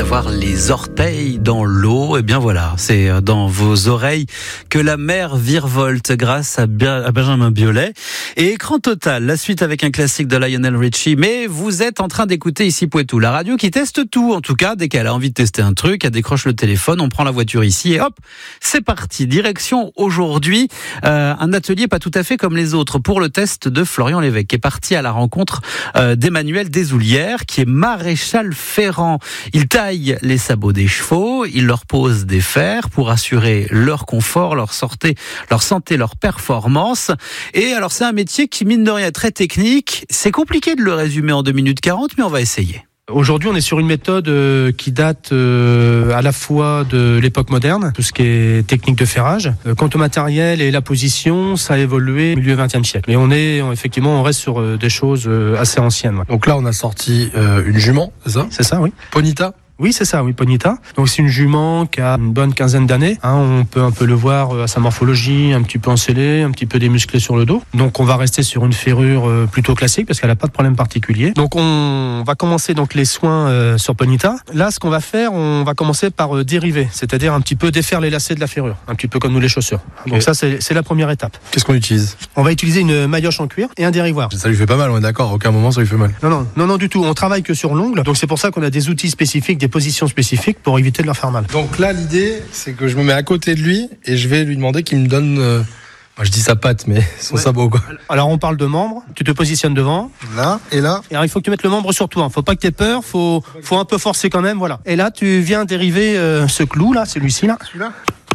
avoir les orteils dans l'eau. Et bien voilà, c'est dans vos oreilles que la mer virevolte grâce à Benjamin Biolay. Et écran total, la suite avec un classique de Lionel Richie. Mais vous êtes en train d'écouter ici Poitou, la radio qui teste tout. En tout cas, dès qu'elle a envie de tester un truc, elle décroche le téléphone, on prend la voiture ici et hop, c'est parti. Direction aujourd'hui, un atelier pas tout à fait comme les autres pour le test de Florian Lévesque, qui est parti à la rencontre d'Emmanuel Desoulières, qui est maréchal ferrant. Il taille les sabots des chevaux, il leur pose des fers pour assurer leur confort, leur santé, leur performance. Et alors c'est un métier qui, mine de rien, est très technique. C'est compliqué de le résumer en 2 minutes 40, mais on va essayer. Aujourd'hui, on est sur une méthode qui date à la fois de l'époque moderne, tout ce qui est technique de ferrage. Quant au matériel et la position, ça a évolué au milieu 20e siècle. Et on reste sur des choses assez anciennes. Ouais. Donc là, on a sorti une jument, c'est ça ? C'est ça, oui. Ponita ? Oui, c'est ça, oui, Ponita. Donc c'est une jument qui a une bonne quinzaine d'années. On peut un peu le voir à sa morphologie, un petit peu encellée, un petit peu démusclée sur le dos. Donc on va rester sur une ferrure plutôt classique parce qu'elle n'a pas de problème particulier. Donc on va commencer donc les soins sur Ponita. Là, ce qu'on va faire, on va commencer par dériver, c'est-à-dire un petit peu défaire les lacets de la ferrure, un petit peu comme nous les chaussures. Okay. Donc ça, c'est la première étape. Qu'est-ce qu'on utilise ? On va utiliser une maillotche en cuir et un dérivoire. Ça lui fait pas mal, on est d'accord, à aucun moment ça lui fait mal. Non, du tout. On travaille que sur l'ongle. Donc c'est pour ça qu'on a des outils spécifiques, des positions spécifiques pour éviter de leur faire mal. Donc là, l'idée, c'est que je me mets à côté de lui et je vais lui demander qu'il me donne, moi je dis sa patte, mais son sabot, quoi. Alors on parle de membre, tu te positionnes devant. Là, et là. Et alors il faut que tu mettes le membre sur toi, faut pas que tu aies peur, faut un peu forcer quand même, voilà. Et là, tu viens dériver ce clou là, celui-ci là. Celui-là.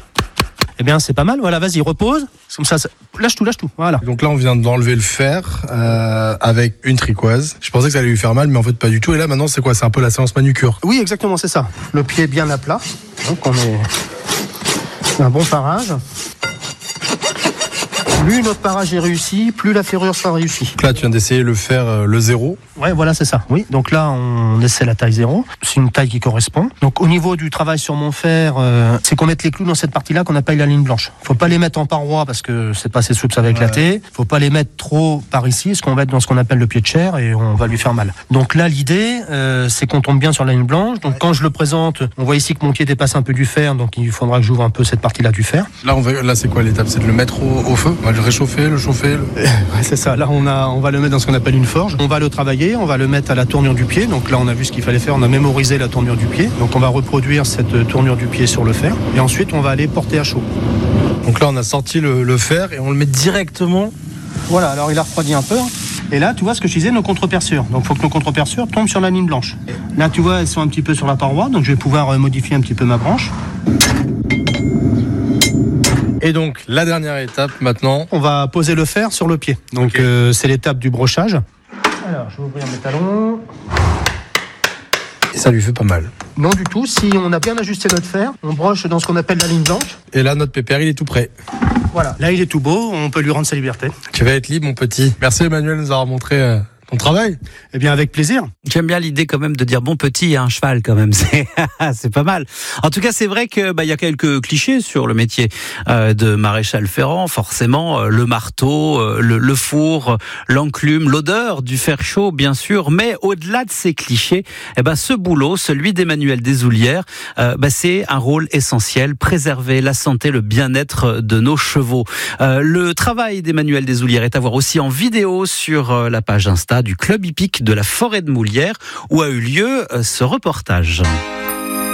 Eh bien, c'est pas mal. Voilà, vas-y, repose. Comme ça, lâche tout. Voilà. Donc là, on vient d'enlever le fer avec une tricoise. Je pensais que ça allait lui faire mal, mais en fait, pas du tout. Et là, maintenant, c'est quoi ? C'est un peu la séance manucure. Oui, exactement, c'est ça. Le pied bien à plat. Donc, on est un bon parage. Plus notre parage est réussi, plus la ferrure sera réussie. Donc là, tu viens d'essayer le fer, le 0. Ouais, voilà, c'est ça. Oui. Donc là, on essaie la taille 0. C'est une taille qui correspond. Donc au niveau du travail sur mon fer, c'est qu'on mette les clous dans cette partie-là qu'on appelle la ligne blanche. Faut pas les mettre en paroi parce que c'est pas assez souple, ça va éclater. Ouais. Faut pas les mettre trop par ici, parce qu'on va être dans ce qu'on appelle le pied de chair et on va lui faire mal. Donc là, l'idée, c'est qu'on tombe bien sur la ligne blanche. Donc quand je le présente, on voit ici que mon pied dépasse un peu du fer, donc il faudra que j'ouvre un peu cette partie-là du fer. Là, c'est quoi l'étape ? C'est de le mettre au feu ? On va le réchauffer, le chauffer. Ouais, c'est ça. Là, on va le mettre dans ce qu'on appelle une forge. On va le travailler, on va le mettre à la tournure du pied. Donc là, on a vu ce qu'il fallait faire. On a mémorisé la tournure du pied. Donc on va reproduire cette tournure du pied sur le fer. Et ensuite, on va aller porter à chaud. Donc là, on a sorti le fer et on le met directement. Voilà. Alors il a refroidi un peu. Et là, tu vois ce que je disais, nos contre-perçures. Donc il faut que nos contre-perçures tombent sur la ligne blanche. Là, tu vois, elles sont un petit peu sur la paroi. Donc je vais pouvoir modifier un petit peu ma branche. Et donc, la dernière étape maintenant. On va poser le fer sur le pied. Donc, okay. C'est l'étape du brochage. Alors, je vais ouvrir mes talons. Et ça lui fait pas mal. Non du tout. Si on a bien ajusté notre fer, on broche dans ce qu'on appelle la ligne blanche. Et là, notre pépère, il est tout prêt. Voilà. Là, il est tout beau. On peut lui rendre sa liberté. Tu vas être libre, mon petit. Merci Emmanuel de nous avoir montré ton travail. Eh bien, avec plaisir. J'aime bien l'idée quand même de dire bon petit à un cheval quand même. C'est pas mal. En tout cas, c'est vrai que il y a quelques clichés sur le métier de maréchal ferrant. Forcément, le marteau, le four, l'enclume, l'odeur du fer chaud, bien sûr. Mais au-delà de ces clichés, ce boulot, celui d'Emmanuel Desoulières, c'est un rôle essentiel. Préserver la santé, le bien-être de nos chevaux. Le travail d'Emmanuel Desoulières est à voir aussi en vidéo sur la page Insta du club hippique de la Forêt de Moulières où a eu lieu ce reportage.